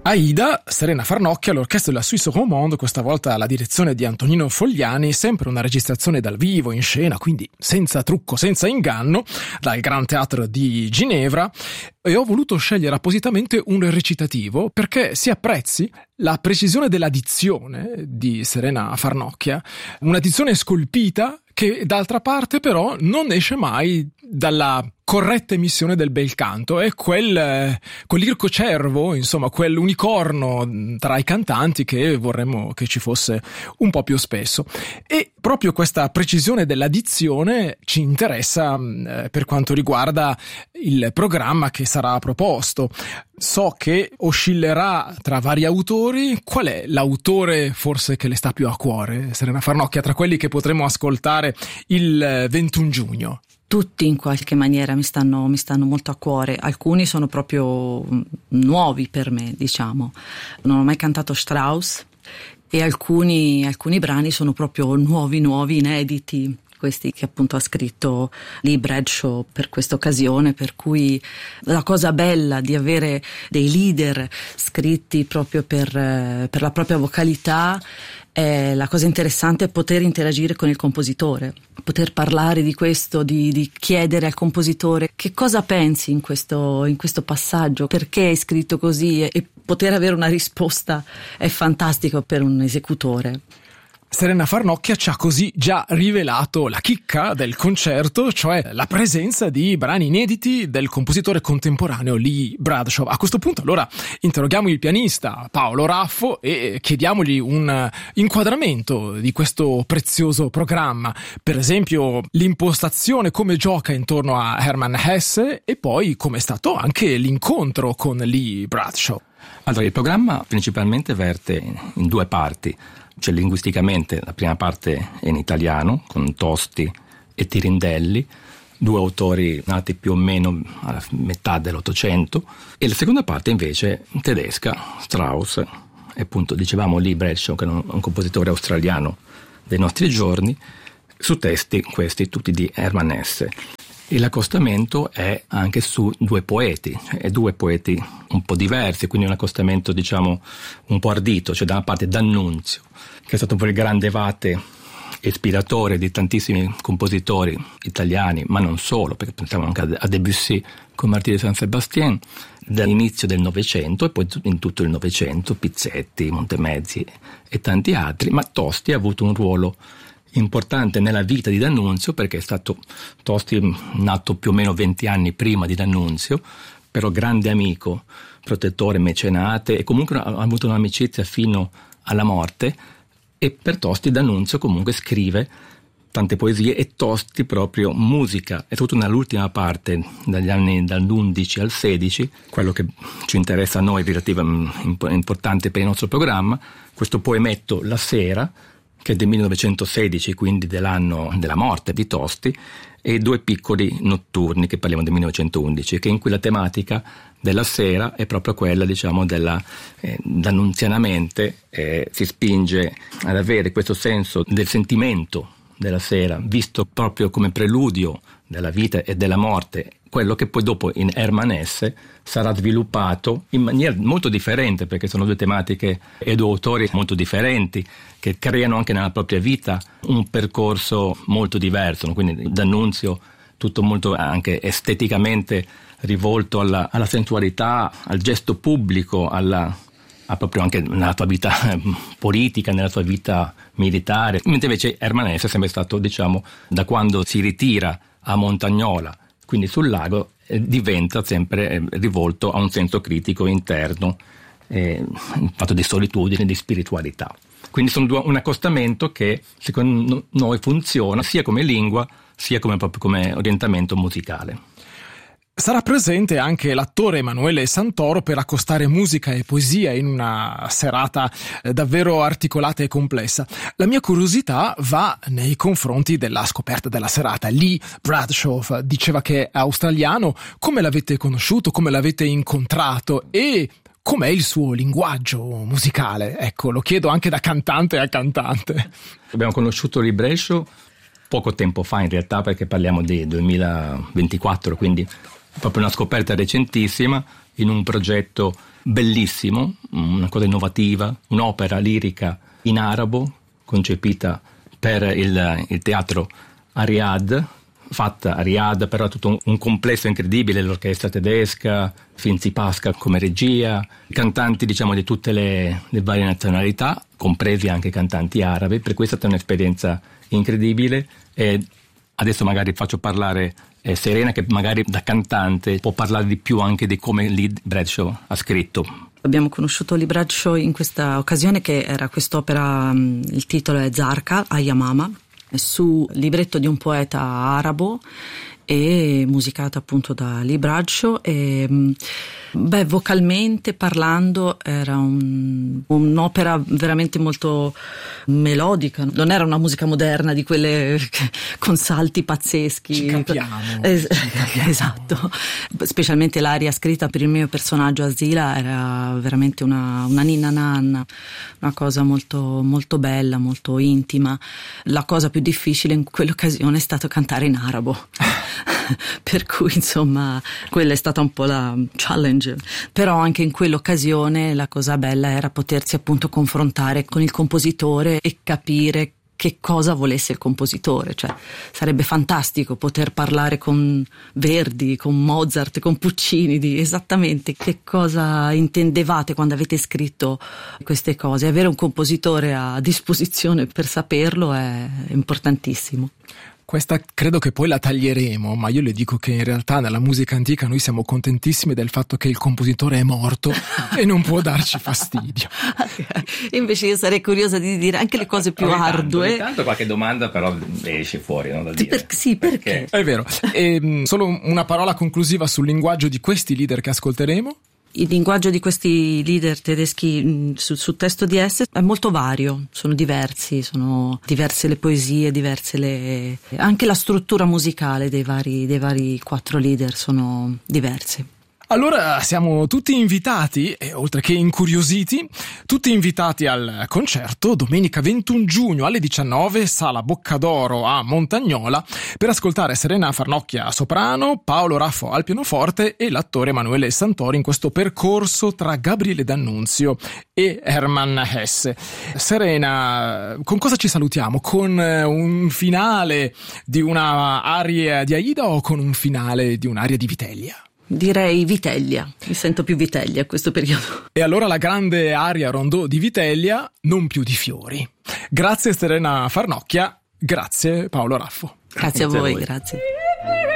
Aida, Serena Farnocchia, l'orchestra della Suisse Romande, questa volta alla direzione di Antonino Fogliani, sempre una registrazione dal vivo, in scena, quindi senza trucco, senza inganno, dal Grand Théâtre di Ginevra, e ho voluto scegliere appositamente un recitativo perché si apprezzi la precisione della dizione di Serena Farnocchia, una dizione scolpita che d'altra parte però non esce mai dalla corretta emissione del bel canto. È quell'ircocervo, insomma, quell'unicorno tra i cantanti che vorremmo che ci fosse un po' più spesso. E proprio questa precisione della dizione ci interessa per quanto riguarda il programma che sarà proposto. So che oscillerà tra vari autori. Qual è l'autore forse che le sta più a cuore, Serena Farnocchia, tra quelli che potremo ascoltare il 21 giugno? Tutti in qualche maniera mi stanno molto a cuore. Alcuni sono proprio nuovi per me, diciamo. Non ho mai cantato Strauss e alcuni brani sono proprio nuovi, inediti. Questi che appunto ha scritto Lee Bradshaw per questa occasione, per cui la cosa bella di avere dei leader scritti proprio per la propria vocalità, è la cosa interessante è poter interagire con il compositore, poter parlare di questo, di chiedere al compositore che cosa pensi in questo passaggio, perché hai scritto così, e poter avere una risposta è fantastico per un esecutore. Serena Farnocchia ci ha così già rivelato la chicca del concerto, cioè la presenza di brani inediti del compositore contemporaneo Lee Bradshaw. A questo punto allora interroghiamo il pianista Paolo Raffo e chiediamogli un inquadramento di questo prezioso programma, per esempio l'impostazione, come gioca intorno a Hermann Hesse e poi come è stato anche l'incontro con Lee Bradshaw. Allora, il programma principalmente verte in due parti. Cioè, linguisticamente la prima parte è in italiano con Tosti e Tirindelli, due autori nati più o meno alla metà dell'Ottocento, e la seconda parte invece tedesca, Strauss, e appunto dicevamo Lee Bradshaw, che è un compositore australiano dei nostri giorni, su testi questi tutti di Hermann Hesse. E l'accostamento è anche su due poeti, e due poeti un po' diversi, quindi un accostamento diciamo un po' ardito, cioè da una parte D'Annunzio, che è stato un po' il grande vate ispiratore di tantissimi compositori italiani, ma non solo, perché pensiamo anche a Debussy con Martire di San Sebastian, dall'inizio del Novecento e poi in tutto il Novecento, Pizzetti, Montemezzi e tanti altri, ma Tosti ha avuto un ruolo importante nella vita di D'Annunzio, perché è stato Tosti nato più o meno 20 anni prima di D'Annunzio, però grande amico, protettore, mecenate, e comunque ha avuto un'amicizia fino alla morte. E per Tosti D'Annunzio comunque scrive tante poesie, e Tosti proprio musica, è tutta nell'ultima parte, dagli anni dall'11 al 16, quello che ci interessa a noi, relativamente importante per il nostro programma, questo poemetto La Sera, che è del 1916, quindi dell'anno della morte di Tosti, e due piccoli notturni che parliamo del 1911, che in cui la tematica della sera è proprio quella, diciamo, d'annunzianamente si spinge ad avere questo senso del sentimento della sera, visto proprio come preludio della vita e della morte, quello che poi dopo in Hermann Hesse sarà sviluppato in maniera molto differente, perché sono due tematiche e due autori molto differenti che creano anche nella propria vita un percorso molto diverso, no? Quindi D'Annunzio tutto molto anche esteticamente rivolto alla sensualità, al gesto pubblico, proprio anche nella sua vita politica, nella sua vita militare, mentre invece Hermann Hesse è sempre stato, diciamo, da quando si ritira a Montagnola, quindi sul lago, diventa sempre rivolto a un senso critico interno, un fatto di solitudine, di spiritualità. Quindi sono un accostamento che secondo noi funziona sia come lingua sia proprio come orientamento musicale. Sarà presente anche l'attore Emanuele Santoro per accostare musica e poesia in una serata davvero articolata e complessa. La mia curiosità va nei confronti della scoperta della serata. Lee Bradshaw diceva che è australiano. Come l'avete conosciuto? Come l'avete incontrato? E com'è il suo linguaggio musicale? Ecco, lo chiedo anche da cantante a cantante. Abbiamo conosciuto Lee Bradshaw poco tempo fa in realtà, perché parliamo di 2024, quindi proprio una scoperta recentissima. in un progetto bellissimo, una cosa innovativa, un'opera lirica in arabo concepita per il teatro a Riyadh, fatta a Riyadh, però tutto un complesso incredibile, l'orchestra tedesca, Finzi Pasca come regia, cantanti diciamo di tutte le varie nazionalità, compresi anche cantanti arabi, per cui è stata un'esperienza incredibile. E adesso magari faccio parlare Serena, che magari da cantante può parlare di più anche di come Lee Bradshaw ha scritto. Abbiamo conosciuto Lee Bradshaw in questa occasione, che era quest'opera, il titolo è Zarqa, Ayamama, su libretto di un poeta arabo e musicata appunto da Lee Bradshaw. E vocalmente parlando era un'opera veramente molto melodica, non era una musica moderna di quelle con salti pazzeschi. Ci capiamo. Esatto, specialmente l'aria scritta per il mio personaggio Asila era veramente una ninna nanna, una cosa molto, molto bella, molto intima. La cosa più difficile in quell'occasione è stato cantare in arabo. Per cui insomma quella è stata un po' la challenge, però anche in quell'occasione la cosa bella era potersi appunto confrontare con il compositore e capire che cosa volesse il compositore. Cioè sarebbe fantastico poter parlare con Verdi, con Mozart, con Puccini di esattamente che cosa intendevate quando avete scritto queste cose. Avere un compositore a disposizione per saperlo è importantissimo. Questa credo che poi la taglieremo, ma io le dico che in realtà nella musica antica noi siamo contentissimi del fatto che il compositore è morto e non può darci fastidio. Invece io sarei curiosa di dire anche le cose più ardue. Ogni tanto qualche domanda però esce fuori, no, da dire. Perché? È vero. E, solo una parola conclusiva sul linguaggio di questi leader che ascolteremo. Il linguaggio di questi leader tedeschi sul testo di esse è molto vario, sono diverse le poesie, anche la struttura musicale dei vari 4 leader sono diverse. Allora siamo tutti invitati, e oltre che incuriositi, tutti invitati al concerto domenica 21 giugno alle 19, Sala Boccadoro a Montagnola, per ascoltare Serena Farnocchia a soprano, Paolo Raffo al pianoforte e l'attore Emanuele Santori in questo percorso tra Gabriele D'Annunzio e Hermann Hesse. Serena, con cosa ci salutiamo? Con un finale di una aria di Aida o con un finale di un'aria di Vitellia? Direi Vitellia, mi sento più Vitellia a questo periodo. E allora la grande aria rondò di Vitellia, non più di fiori. Grazie Serena Farnocchia, grazie Paolo Raffo. Grazie a voi, grazie.